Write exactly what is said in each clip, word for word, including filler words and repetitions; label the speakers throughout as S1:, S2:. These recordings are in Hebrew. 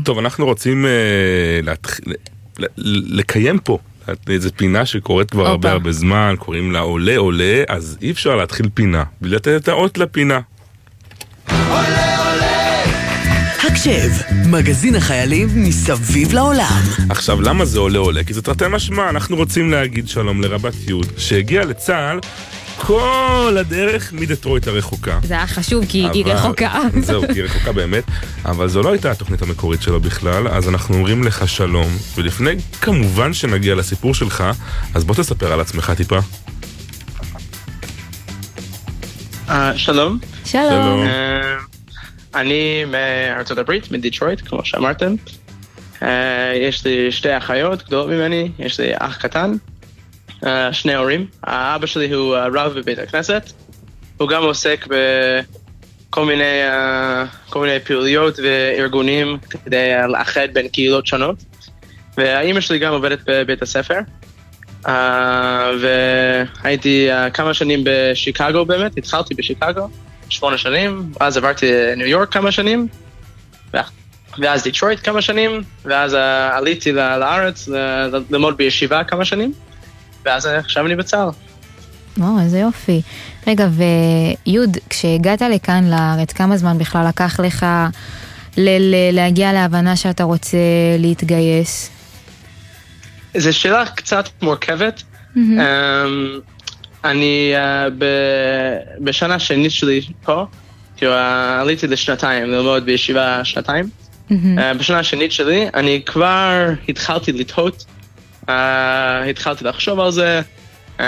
S1: טוב, אנחנו רוצים uh, להתח... לקיים פה איזו פינה שקורית כבר הרבה הרבה זמן, קוראים לה עולה עולה, אז אי אפשר להתחיל פינה בלי לתת את האות לפינה.
S2: עולה עולה הקשב, מגזין החיילים מסביב לעולם.
S1: עכשיו, למה זה עולה עולה? כי זה תרתי משמע, אנחנו רוצים להגיד שלום לרבת יוד שהגיעה לצה"ל כל הדרך מדטרויט הרחוקה.
S3: זה היה חשוב כי היא רחוקה.
S1: זהו, כי היא רחוקה באמת, אבל זו לא הייתה התוכנית המקורית שלו בכלל, אז אנחנו אומרים לך שלום, ולפני כמובן שנגיע לסיפור שלך, אז בוא תספר על עצמך טיפה.
S4: שלום.
S3: שלום.
S4: אני מארצות הברית, מדיטרויט, כמו שאמרתם. יש לי שתי אחיות גדולות ממני, יש לי אח קטן. Uh, שני הורים. האבא שלי הוא uh, רב בבית הכנסת. הוא גם עוסק בכל מיני, uh, כל מיני פעילויות וארגונים כדי uh, לאחד בין קהילות שונות. והאמא שלי גם עובדת בבית הספר. Uh, והייתי uh, כמה שנים בשיקגו באמת, התחלתי בשיקגו, שמונה שנים, אז עברתי לניו יורק כמה שנים, ואז דיטרויט כמה שנים, ואז uh, עליתי לארץ ללמוד בישיבה כמה שנים. ואז עכשיו אני בצה"ל.
S3: וואו, איזה יופי. רגע, ויוד, כשהגעת לכאן לארץ, כמה זמן בכלל לקח לך ל- ל- להגיע להבנה שאתה רוצה להתגייס?
S4: זו שאלה קצת מורכבת. Mm-hmm. Um, אני uh, ב- בשנה שנית שלי פה, כאילו, uh, עליתי לשנתיים, ללמוד בישיבה שנתיים. Mm-hmm. Uh, בשנה שנית שלי, אני כבר התחלתי לתהות, Uh, התחלתי לחשוב על זה, um,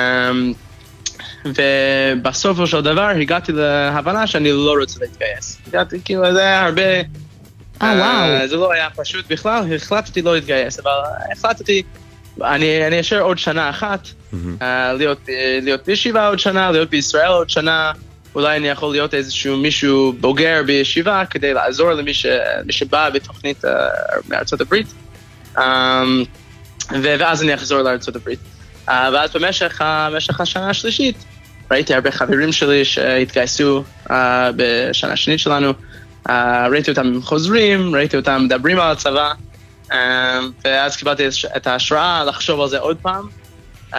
S4: ובסופו של דבר הגעתי להבנה שאני לא רוצה להתגייס. הגעתי, כאילו, זה היה הרבה...
S3: אה, uh, וואו.
S4: Uh, זה לא היה פשוט בכלל, החלטתי לא להתגייס, אבל החלטתי, אני, אני אשאר עוד שנה אחת, mm-hmm. uh, להיות, להיות בישיבה עוד שנה, להיות בישראל עוד שנה, אולי אני יכול להיות איזשהו מישהו בוגר בישיבה, כדי לעזור למי ש, מי שבא בתוכנית uh, מארצות הברית. Um, ואז אני אחזור לארצות הברית. Uh, ואז במשך, במשך השנה השלישית, ראיתי הרבה חברים שלי שהתגייסו uh, בשנה השנית שלנו, uh, ראיתי אותם חוזרים, ראיתי אותם מדברים על הצבא, uh, ואז קיבלתי את ההשראה לחשוב על זה עוד פעם, uh,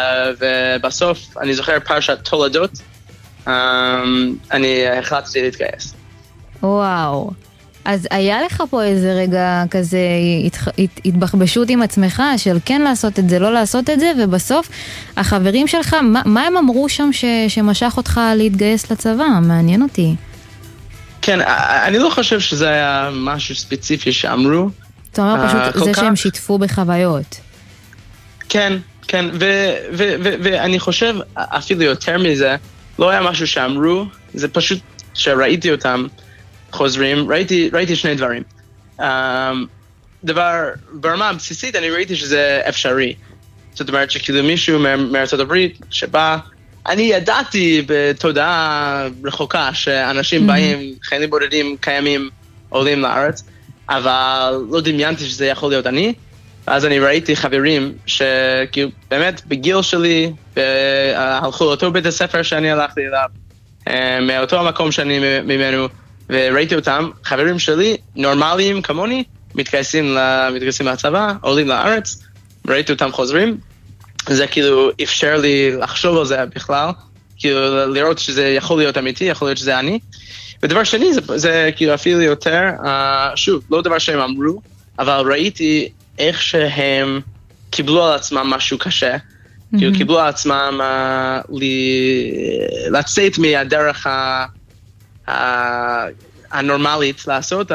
S4: ובסוף אני זוכר פרשת תולדות, uh, אני החלטתי להתגייס.
S3: וואו. אז היה לך פה איזה רגע כזה התבחבשות עם עצמך של כן לעשות את זה, לא לעשות את זה, ובסוף החברים שלך, מה, מה הם אמרו שם ש, שמשך אותך להתגייס לצבא? מעניין אותי.
S4: כן, אני לא חושב שזה היה משהו ספציפי שאמרו.
S3: זאת אומרת פשוט זה שהם שיתפו בחוויות.
S4: כן, כן, ואני חושב אפילו יותר מזה, לא היה משהו שאמרו, זה פשוט שראיתי אותם, חוזרים, ראיתי, ראיתי שני דברים. Um, דבר, ברמה הבסיסית, אני ראיתי שזה אפשרי. זאת אומרת שכאילו מישהו מארצות הברית שבא, אני ידעתי בתודעה רחוקה שאנשים mm-hmm. באים, חיילים בודדים קיימים, עולים לארץ, אבל לא דמיינתי שזה יכול להיות אני. אז אני ראיתי חברים שכאילו באמת בגיל שלי, הלכו לאותו בית הספר שאני הלכתי אליו, מאותו המקום שאני ממנו, וראיתי אותם, חברים שלי, נורמליים כמוני, מתגייסים, מתגייסים לצבא, עולים לארץ, ראיתי אותם חוזרים, זה כאילו אפשר לי לחשוב על זה בכלל, כאילו לראות שזה יכול להיות אמיתי, יכול להיות שזה אני. ודבר שני, זה, זה כאילו אפילו יותר, uh, שוב, לא דבר שהם אמרו, אבל ראיתי איך שהם קיבלו על עצמם משהו קשה, mm-hmm. כאילו קיבלו על עצמם uh, ל- לצאת מהדרך ה... הנורמלית לעשות,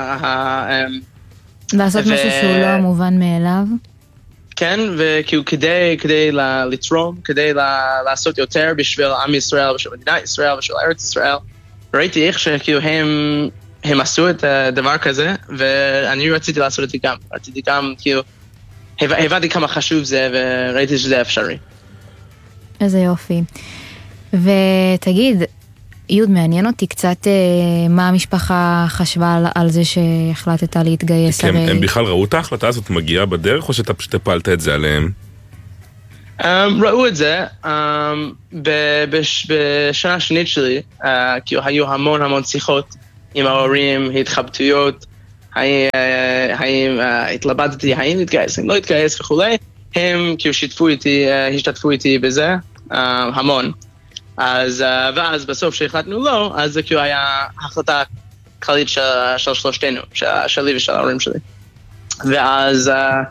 S3: לעשות משהו שהוא לא מובן מאליו.
S4: כן, וכאילו כדי, כדי לתרום, כדי לעשות יותר בשביל עם ישראל, בשביל מדינת ישראל, בשביל ארץ ישראל, ראיתי איך שכאילו הם, הם עשו את הדבר כזה, ואני רציתי לעשות את זה גם, רציתי גם, כאילו, הבנתי כמה חשוב זה, וראיתי שזה אפשרי.
S3: איזה יופי. ותגיד, יוד, מעניין אותי קצת אה, מה המשפחה חשבה על, על זה שהחלטת להתגייס.
S1: כן, הרי... הם בכלל ראו את ההחלטה הזאת מגיעה בדרך, או שאתה פשוט הפלת את זה עליהם?
S4: Um, ראו את זה, um, ב- בש- בשנה השנית שלי, uh, כי היו המון המון שיחות עם ההורים, התחבטויות, האם התלבטתי, האם להתגייס, האם לא להתגייס וכולי, הם כאילו שיתפו איתי, השתתפו איתי בזה המון. אז, ואז בסוף שהחלטנו לא, אז זה כאילו היה החלטה כללית של, של שלושתנו, של, שלי ושל ההורים שלי. ואז,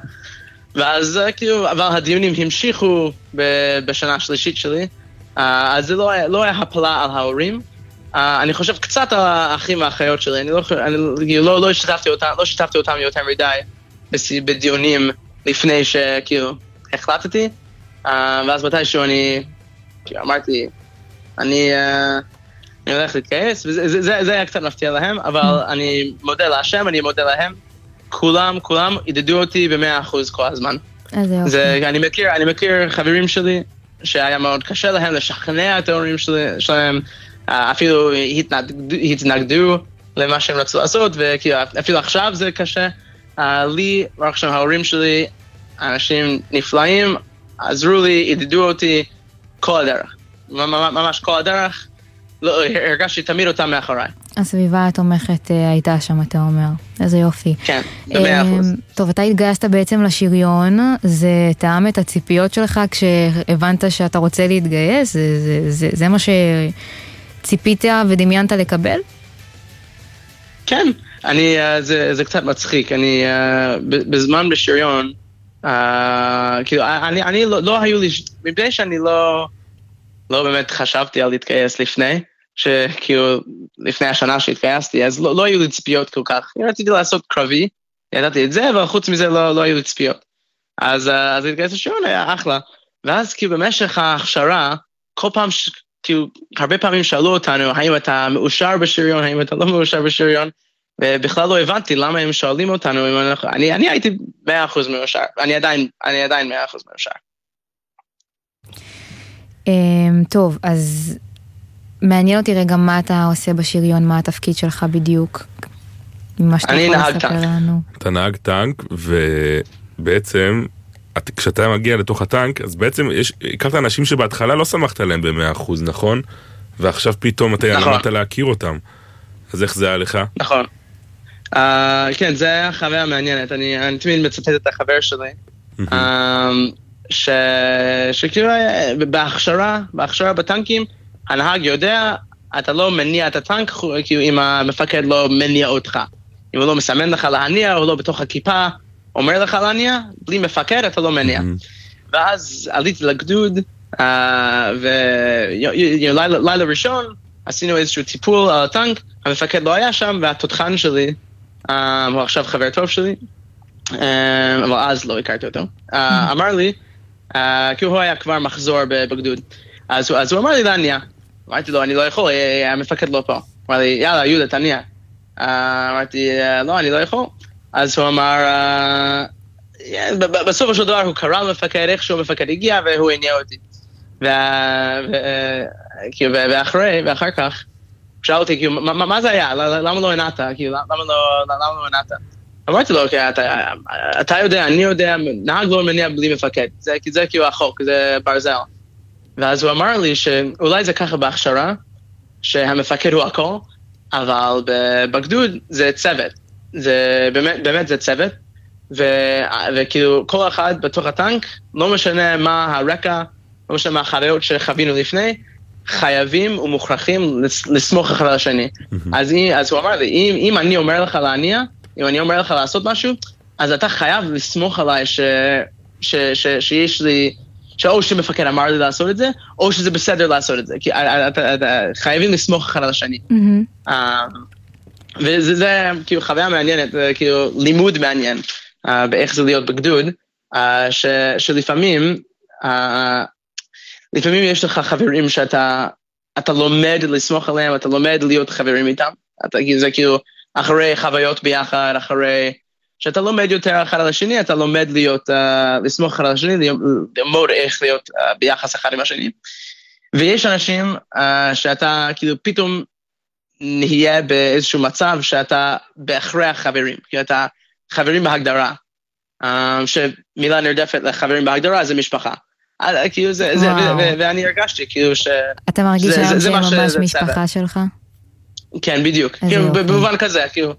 S4: ואז כאילו, אבל הדיונים המשיכו בשנה השלישית שלי, אז זה לא, לא היה הפלה על ההורים. אני חושב קצת על האחים והאחיות שלי, אני לא, אני לא, לא שיתפתי אותם, לא שיתפתי אותם יותר מדי בדיונים לפני שכאילו החלטתי, ואז מתישהו אני, כאילו אמרתי, אני, אני הולך להתגייס, וזה זה, זה, זה היה קצת מפתיע להם, אבל אני מודה להשם, אני מודה להם, כולם, כולם ידדו אותי במאה אחוז כל הזמן. זה, אני מכיר, אני מכיר חברים שלי, שהיה מאוד קשה להם לשכנע את ההורים שלהם, אפילו התנגדו, התנגדו למה שהם רצו לעשות, ואפילו עכשיו זה קשה. לי, רק שם ההורים שלי, אנשים נפלאים, עזרו לי, ידדו אותי כל הדרך. ממש כל הדרך, לא, הרגשתי תמיד אותם מאחוריי.
S3: הסביבה התומכת הייתה שם, אתה אומר. איזה יופי.
S4: כן, במאה אחוז.
S3: טוב, אתה התגייסת בעצם לשריון, זה טעם את הציפיות שלך כשהבנת שאתה רוצה להתגייס? זה, זה, זה, זה מה שציפית ודמיינת לקבל?
S4: כן, אני, זה, זה קצת מצחיק. אני, בזמן בשריון, כאילו, אני, אני לא, לא היו לי, מפני שאני לא, לא באמת חשבתי על להתגייס לפני, שכאילו לפני השנה שהתגייסתי, אז לא, לא היו לי צפיות כל כך. רציתי לעשות קרבי, ידעתי את זה, אבל חוץ מזה לא, לא היו לי צפיות. אז, אז להתגייס לשריון היה אחלה. ואז כאילו במשך ההכשרה, כל פעם, ש, כאילו הרבה פעמים שאלו אותנו, האם אתה מאושר בשריון, האם אתה לא מאושר בשריון, ובכלל לא הבנתי למה הם שואלים אותנו, אם אנחנו, אני, אני הייתי מאה אחוז מאושר, אני עדיין, אני עדיין מאה אחוז מאושר.
S3: טוב, אז מעניין אותי רגע מה אתה עושה בשריון, מה התפקיד שלך בדיוק, ממה שאתה יכול לספר לנו.
S1: אתה נהג טנק, ובעצם, כשאתה מגיע לתוך הטנק, אז בעצם יש, הכרת אנשים שבהתחלה לא שמחת עליהם במאה אחוז, נכון? ועכשיו פתאום אתה למדת להכיר אותם. אז איך זה היה לך?
S4: נכון. כן, זה היה חוויה מעניינת. אני תמיד מצטט את החבר שלי. שכאילו בהכשרה, בהכשרה בטנקים, הנהג יודע, אתה לא מניע את הטנק, כאילו אם המפקד לא מניע אותך. אם הוא לא מסמן לך להניע, או לא בתוך הכיפה, אומר לך להניע, בלי מפקד אתה לא מניע. ואז עליתי לגדוד, ולילה ראשון, עשינו איזשהו טיפול על הטנק, המפקד לא היה שם, והתותחן שלי, הוא עכשיו חבר טוב שלי, אבל אז לא הכרתי אותו, אמר לי, כי הוא היה כבר מחזור בגדוד, אז הוא אמר לי להניע, אמרתי לו, אני לא יכול, המפקד לא פה, אמר לי, יאללה, יהודה, תניע, אמרתי, לא, אני לא יכול, אז הוא אמר, בסופו של דבר הוא קרא למפקד, איכשהו המפקד הגיע והוא הניע אותי, ואחרי, ואחר כך, שאל אותי, מה זה היה? למה לא הנעת? למה לא הנעת? אמרתי לו, אתה יודע, אני יודע, נהג לא מניע בלי מפקד, כי זה כאילו החוק, זה ברזל. ואז הוא אמר לי שאולי זה ככה בהכשרה, שהמפקד הוא הכל, אבל בגדוד זה צוות, באמת זה צוות, וכאילו כל אחד בתוך הטנק, לא משנה מה הרקע, לא משנה מה החוויות שחווינו לפני, חייבים ומוכרחים לסמוך אחד על השני. אז, אז הוא אמר לי, אם, אם אני אומר לך להניע, אם אני אומר לך לעשות משהו, אז אתה חייב לסמוך עליי ש, ש, ש, שיש לי, שאו שמפקד אמר לי לעשות את זה, או שזה בסדר לעשות את זה. כי אתה, אתה, חייבים לסמוך אחד על השני. Mm-hmm. Uh, וזה זה, כאילו חוויה מעניינת, כאילו לימוד מעניין, uh, באיך זה להיות בגדוד, uh, ש, שלפעמים, uh, לפעמים יש לך חברים שאתה אתה לומד לסמוך עליהם, אתה לומד להיות חברים איתם, אתה, זה כאילו אחרי חוויות ביחד, אחרי שאתה לומד יותר אחד על השני, אתה לומד להיות, uh, לסמוך אחד על השני, ללמוד איך להיות uh, ביחס אחד עם השני. ויש אנשים uh, שאתה כאילו פתאום נהיה באיזשהו מצב שאתה באחרי החברים, כי אתה חברים בהגדרה, uh, שמילה נרדפת לחברים בהגדרה זה משפחה. כאילו זה, זה, ואני הרגשתי כאילו ש...
S3: אתה מרגיש שהם ממש משפחה שלך?
S4: כן, בדיוק. כאילו, במובן כזה, כאילו,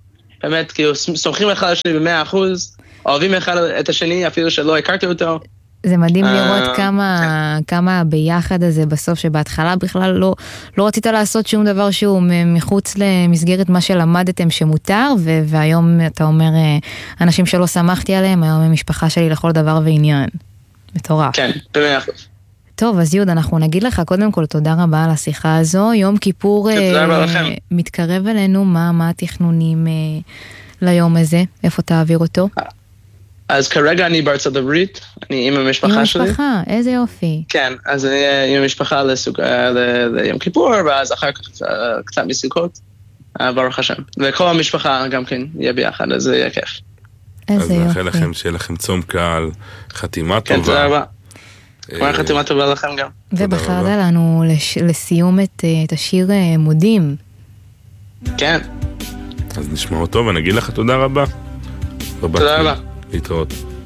S4: באמת, כאילו, סומכים אחד על השני במאה אחוז, אוהבים אחד את השני, אפילו שלא הכרתי אותו.
S3: זה מדהים לראות כמה, כמה ביחד הזה בסוף, שבהתחלה בכלל לא, לא רצית לעשות שום דבר שהוא מחוץ למסגרת מה שלמדתם שמותר, והיום אתה אומר, אנשים שלא שמחתי עליהם, היום הם משפחה שלי לכל דבר ועניין. מטורף.
S4: כן, במאה אחוז.
S3: טוב, אז יהוד, אנחנו נגיד לך קודם כל תודה רבה על השיחה הזו. יום כיפור מתקרב אלינו, מה, מה התכנונים ליום הזה? איפה תעביר אותו?
S4: אז כרגע אני בארצות הברית, אני עם המשפחה שלי.
S3: עם המשפחה, איזה יופי.
S4: כן, אז אני עם המשפחה ליום כיפור, ואז אחר כך קצת מסוכות, ברוך השם. וכל המשפחה גם כן יהיה ביחד, אז זה יהיה כיף.
S3: איזה
S1: יופי.
S3: יופי.
S1: אז נאחל לכם שיהיה לכם צום קהל, חתימה טובה.
S4: כן, תודה רבה. כבר חתימה טובה לכם גם.
S3: ובחרת לנו לסיום את השיר מודים.
S4: כן.
S1: אז נשמע אותו ונגיד לך תודה רבה.
S4: תודה רבה.
S1: להתראות.